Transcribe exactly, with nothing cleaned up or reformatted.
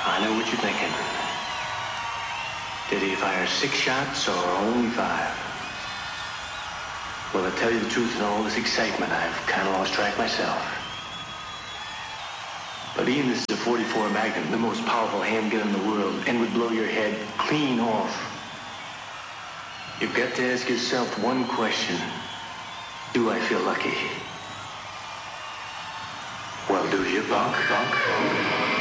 I know what you're thinking. Did he fire six shots or only five? Well, to tell you the truth, in all this excitement, I've kind of lost track myself. But Ian, this is a forty-four Magnum, the most powerful handgun in the world, and would blow your head clean off. You've got to ask yourself one question. Do I feel lucky? Well, do you, punk, punk, punk?